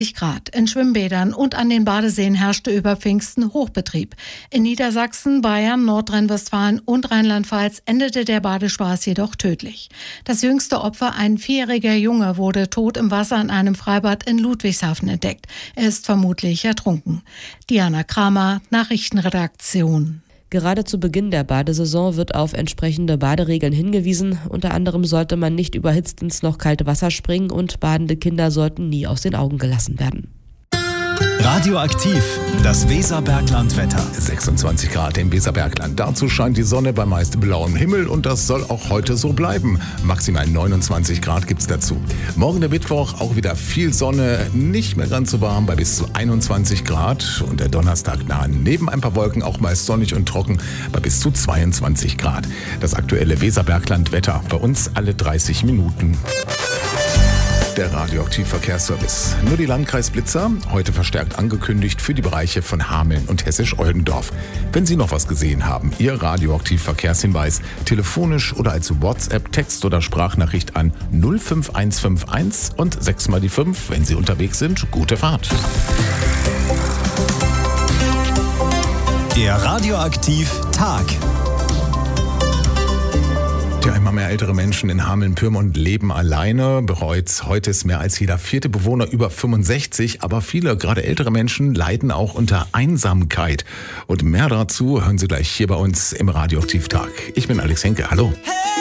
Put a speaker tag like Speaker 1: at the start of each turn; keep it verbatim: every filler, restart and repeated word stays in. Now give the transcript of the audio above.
Speaker 1: Grad. In Schwimmbädern und an den Badeseen herrschte über Pfingsten Hochbetrieb. In Niedersachsen, Bayern, Nordrhein-Westfalen und Rheinland-Pfalz endete der Badespaß jedoch tödlich. Das jüngste Opfer, ein vierjähriger Junge, wurde tot im Wasser in einem Freibad in Ludwigshafen entdeckt. Er ist vermutlich ertrunken. Diana Kramer, Nachrichtenredaktion.
Speaker 2: Gerade zu Beginn der Badesaison wird auf entsprechende Baderegeln hingewiesen. Unter anderem sollte man nicht überhitzt ins noch kalte Wasser springen und badende Kinder sollten nie aus den Augen gelassen werden.
Speaker 3: Radioaktiv, das Weserbergland-Wetter.
Speaker 4: sechsundzwanzig Grad im Weserbergland. Dazu scheint die Sonne bei meist blauem Himmel und das soll auch heute so bleiben. Maximal neunundzwanzig Grad gibt's dazu. Morgen der Mittwoch auch wieder viel Sonne, nicht mehr ganz so warm bei bis zu einundzwanzig Grad. Und der Donnerstag nah neben ein paar Wolken auch meist sonnig und trocken bei bis zu zweiundzwanzig Grad. Das aktuelle Weserbergland-Wetter bei uns alle dreißig Minuten. Der Radioaktiv-Verkehrsservice. Nur die Landkreisblitzer, heute verstärkt angekündigt für die Bereiche von Hameln und Hessisch-Oldendorf. Wenn Sie noch was gesehen haben, Ihr Radioaktiv-Verkehrshinweis telefonisch oder als WhatsApp, Text oder Sprachnachricht an null fünf eins fünf eins und sechs mal die fünf. Wenn Sie unterwegs sind, gute Fahrt.
Speaker 3: Der Radioaktiv-Tag.
Speaker 4: Ja, immer mehr ältere Menschen in Hameln-Pyrmont leben alleine. Bereits heute ist mehr als jeder vierte Bewohner über fünfundsechzig. Aber viele, gerade ältere Menschen, leiden auch unter Einsamkeit. Und mehr dazu hören Sie gleich hier bei uns im Radioaktiv-Tag. Ich bin Alex Henke. Hallo.
Speaker 5: Hey!